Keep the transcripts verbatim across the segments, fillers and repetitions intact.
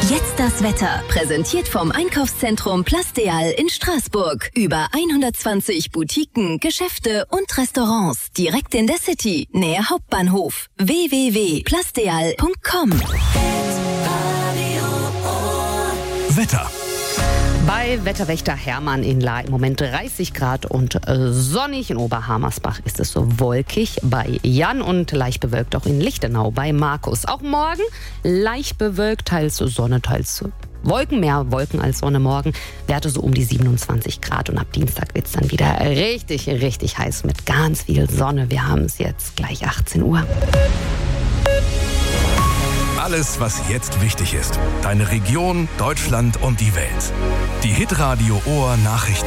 Jetzt das Wetter, präsentiert vom Einkaufszentrum Plasdeal in Straßburg. Über hundertzwanzig Boutiquen, Geschäfte und Restaurants direkt in der City, nähe Hauptbahnhof. w w w punkt plasdeal punkt com. Wetter. Bei Wetterwächter Hermann in La im Moment dreißig Grad und äh, sonnig. In Oberhammersbach ist es so wolkig. Bei Jan und leicht bewölkt auch in Lichtenau bei Markus. Auch morgen leicht bewölkt, teils Sonne, teils Wolken. Mehr Wolken als Sonne morgen. Werte so um die siebenundzwanzig Grad. Und ab Dienstag wird es dann wieder richtig, richtig heiß mit ganz viel Sonne. Wir haben es jetzt gleich achtzehn Uhr. Alles, was jetzt wichtig ist. Deine Region, Deutschland und die Welt. Die Hitradio Ohr Nachrichten.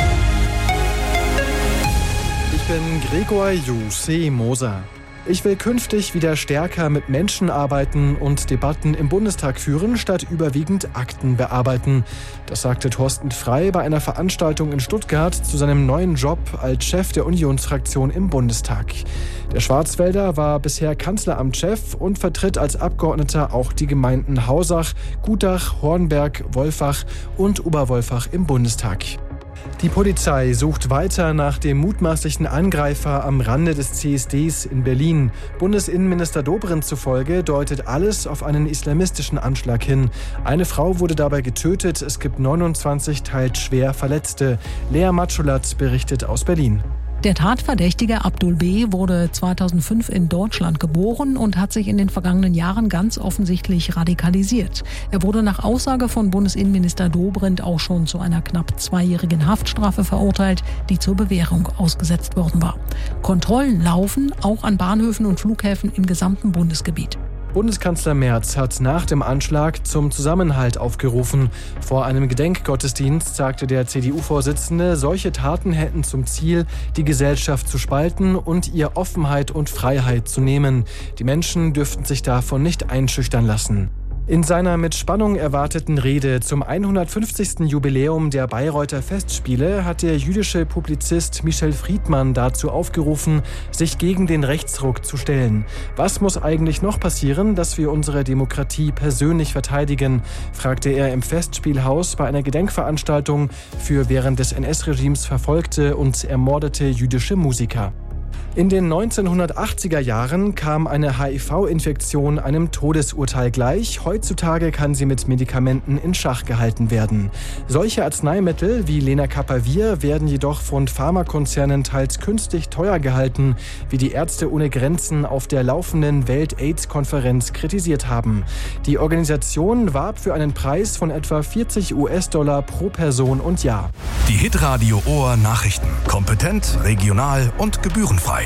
Ich bin Gregor Jussi Moser. Ich will künftig wieder stärker mit Menschen arbeiten und Debatten im Bundestag führen, statt überwiegend Akten bearbeiten. Das sagte Thorsten Frey bei einer Veranstaltung in Stuttgart zu seinem neuen Job als Chef der Unionsfraktion im Bundestag. Der Schwarzwälder war bisher Kanzleramtschef und vertritt als Abgeordneter auch die Gemeinden Hausach, Gutach, Hornberg, Wolfach und Oberwolfach im Bundestag. Die Polizei sucht weiter nach dem mutmaßlichen Angreifer am Rande des C S Ds in Berlin. Bundesinnenminister Dobrindt zufolge deutet alles auf einen islamistischen Anschlag hin. Eine Frau wurde dabei getötet, es gibt neunundzwanzig teils schwer Verletzte. Lea Matschulat berichtet aus Berlin. Der Tatverdächtige Abdul B. wurde zweitausendfünf in Deutschland geboren und hat sich in den vergangenen Jahren ganz offensichtlich radikalisiert. Er wurde nach Aussage von Bundesinnenminister Dobrindt auch schon zu einer knapp zweijährigen Haftstrafe verurteilt, die zur Bewährung ausgesetzt worden war. Kontrollen laufen auch an Bahnhöfen und Flughäfen im gesamten Bundesgebiet. Bundeskanzler Merz hat nach dem Anschlag zum Zusammenhalt aufgerufen. Vor einem Gedenkgottesdienst sagte der C D U-Vorsitzende, solche Taten hätten zum Ziel, die Gesellschaft zu spalten und ihr Offenheit und Freiheit zu nehmen. Die Menschen dürften sich davon nicht einschüchtern lassen. In seiner mit Spannung erwarteten Rede zum hundertfünfzigsten Jubiläum der Bayreuther Festspiele hat der jüdische Publizist Michel Friedmann dazu aufgerufen, sich gegen den Rechtsruck zu stellen. Was muss eigentlich noch passieren, dass wir unsere Demokratie persönlich verteidigen, fragte er im Festspielhaus bei einer Gedenkveranstaltung für während des N S-Regimes verfolgte und ermordete jüdische Musiker. In den neunzehnhundertachtziger Jahren kam eine H I V-Infektion einem Todesurteil gleich. Heutzutage kann sie mit Medikamenten in Schach gehalten werden. Solche Arzneimittel wie Lenacapavir werden jedoch von Pharmakonzernen teils künstlich teuer gehalten, wie die Ärzte ohne Grenzen auf der laufenden Welt-AIDS-Konferenz kritisiert haben. Die Organisation warb für einen Preis von etwa vierzig US-Dollar pro Person und Jahr. Die Hitradio Ohr Nachrichten. Kompetent, regional und gebührenfrei.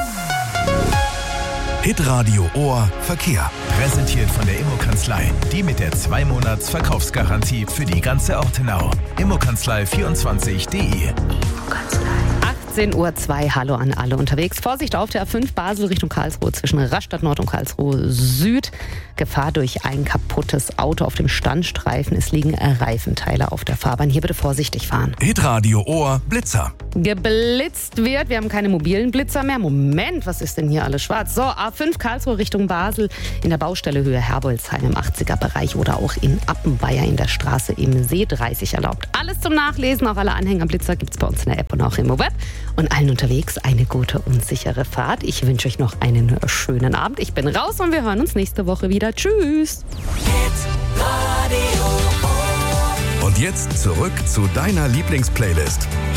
Hitradio Ohr Verkehr. Präsentiert von der Immokanzlei. Die mit der zwei Monats Verkaufsgarantie für die ganze Ortenau. immokanzlei vierundzwanzig punkt de. achtzehn Uhr zwei, hallo an alle unterwegs. Vorsicht auf der A fünf Basel Richtung Karlsruhe zwischen Rastatt Nord und Karlsruhe Süd. Gefahr durch ein kaputtes Auto auf dem Standstreifen. Es liegen Reifenteile auf der Fahrbahn. Hier bitte vorsichtig fahren. Hitradio Ohr Blitzer. Geblitzt wird. Wir haben keine mobilen Blitzer mehr. Moment, was ist denn hier alles schwarz? So, A fünf Karlsruhe Richtung Basel in der Baustelle Höhe Herbolzheim im achtziger-Bereich oder auch in Appenweier in der Straße im See dreißig erlaubt. Alles zum Nachlesen, auch alle Anhängerblitzer gibt es bei uns in der App und auch im Web. Und allen unterwegs eine gute und sichere Fahrt. Ich wünsche euch noch einen schönen Abend. Ich bin raus und wir hören uns nächste Woche wieder. Tschüss. Und jetzt zurück zu deiner Lieblingsplaylist.